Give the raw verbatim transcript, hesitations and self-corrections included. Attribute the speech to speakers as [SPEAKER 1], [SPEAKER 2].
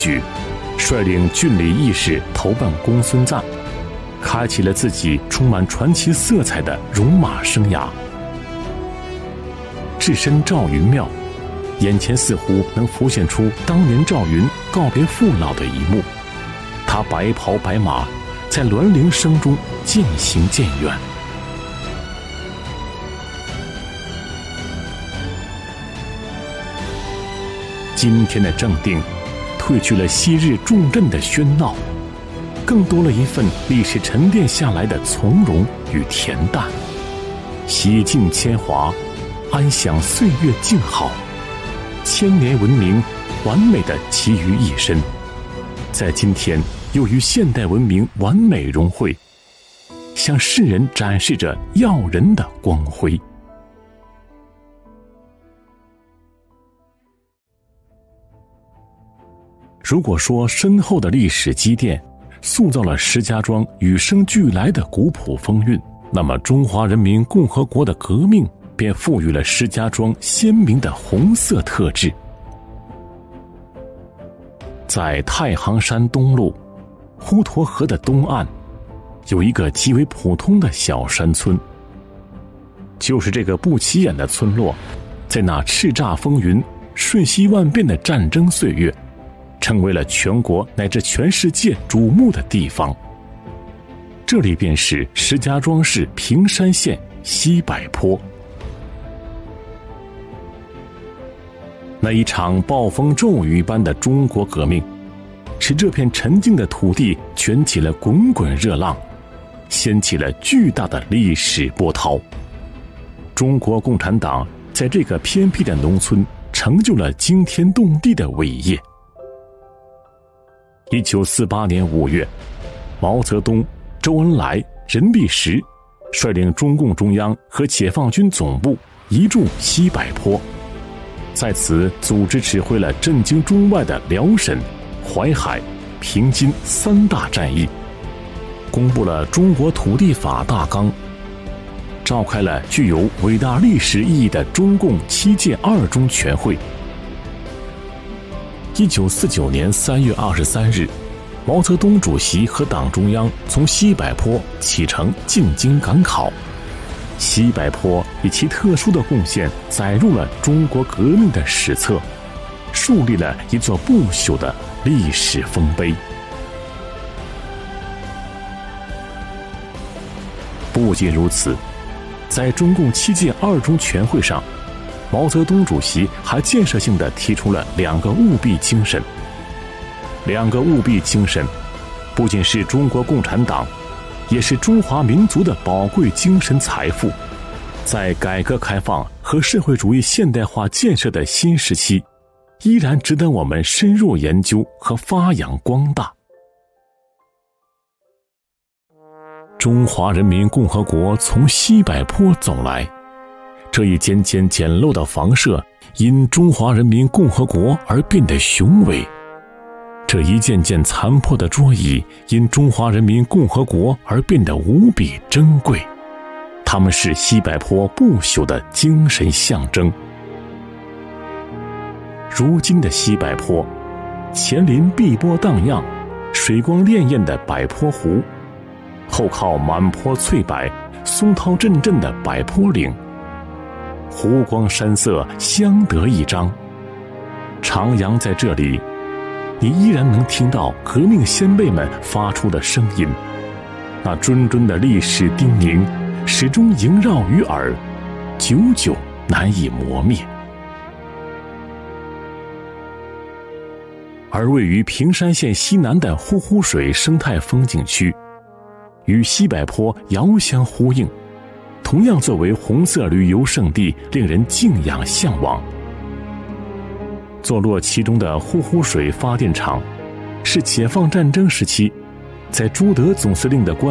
[SPEAKER 1] 举，率领郡里义士投奔公孙瓒，开启了自己充满传奇色彩的戎马生涯。置身赵云庙，眼前似乎能浮现出当年赵云告别父老的一幕，他白袍白马，在鸾铃声中渐行渐远。今天的正定褪去了昔日重镇的喧闹，更多了一份历史沉淀下来的从容与恬淡，洗尽铅华，安享岁月静好，千年文明完美的集于一身，在今天又与现代文明完美融汇，向世人展示着耀人的光辉。如果说深厚的历史积淀塑造了石家庄与生俱来的古朴风韵，那么中华人民共和国的革命便赋予了石家庄鲜明的红色特质。在太行山东路滹沱河的东岸，有一个极为普通的小山村。就是这个不起眼的村落，在那叱咤风云、瞬息万变的战争岁月，成为了全国乃至全世界瞩目的地方。这里便是石家庄市平山县西柏坡。那一场暴风骤雨般的中国革命，使这片沉静的土地卷起了滚滚热浪，掀起了巨大的历史波涛。中国共产党在这个偏僻的农村成就了惊天动地的伟业。一九四八年五月，毛泽东、周恩来、任弼时率领中共中央和解放军总部移驻西柏坡，在此组织指挥了震惊中外的辽沈、淮海、平津三大战役，公布了中国土地法大纲，召开了具有伟大历史意义的中共七届二中全会。一九四九年三月二十三日，毛泽东主席和党中央从西柏坡启程进京赶考。西柏坡以其特殊的贡献载入了中国革命的史册，树立了一座不朽的历史丰碑。不仅如此，在中共七届二中全会上，毛泽东主席还建设性地提出了两个务必精神。两个务必精神不仅是中国共产党，也是中华民族的宝贵精神财富，在改革开放和社会主义现代化建设的新时期，依然值得我们深入研究和发扬光大。中华人民共和国从西柏坡走来，这一间间简陋的房舍因中华人民共和国而变得雄伟，这一件件残破的桌椅因中华人民共和国而变得无比珍贵，它们是西柏坡不朽的精神象征。如今的西柏坡，前临碧波荡漾、水光潋滟的柏坡湖，后靠满坡翠柏、松涛阵阵的柏坡岭，湖光山色相得益彰。徜徉在这里，你依然能听到革命先辈们发出的声音，那谆谆的历史叮咛始终萦绕于耳，久久难以磨灭。而位于平山县西南的呼呼水生态风景区，与西柏坡遥相呼应，同样作为红色旅游胜地，令人敬仰向往。坐落其中的呼呼水发电厂，是解放战争时期在朱德总司令的官